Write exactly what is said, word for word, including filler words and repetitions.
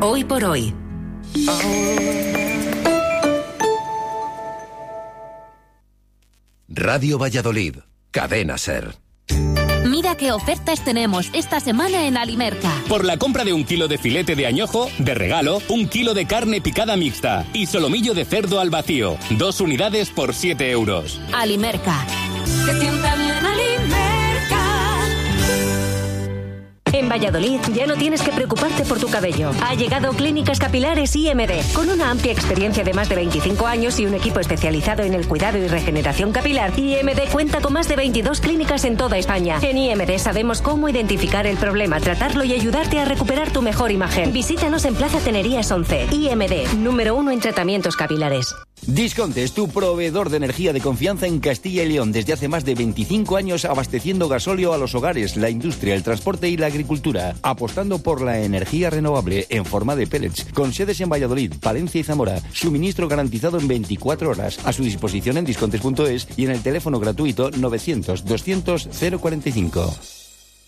Hoy por hoy. Radio Valladolid, Cadena SER. Mira qué ofertas tenemos esta semana en Alimerca. Por la compra de un kilo de filete de añojo, de regalo, un kilo de carne picada mixta y solomillo de cerdo al vacío. Dos unidades por siete euros. Alimerca. Se sienta bien Alimerca. En Valladolid ya no tienes que preocuparte por tu cabello. Ha llegado Clínicas Capilares I M D. Con una amplia experiencia de más de veinticinco años y un equipo especializado en el cuidado y regeneración capilar, I M D cuenta con más de veintidós clínicas en toda España. En I M D sabemos cómo identificar el problema, tratarlo y ayudarte a recuperar tu mejor imagen. Visítanos en Plaza Tenerías once. I M D, número uno en tratamientos capilares. Disconte es tu proveedor de energía de confianza en Castilla y León desde hace más de veinticinco años, abasteciendo gasóleo a los hogares, la industria, el transporte y la agricultura, apostando por la energía renovable en forma de pellets, con sedes en Valladolid, Palencia y Zamora, suministro garantizado en veinticuatro horas, a su disposición en discontes punto es y en el teléfono gratuito novecientos doscientos cero cuarenta y cinco.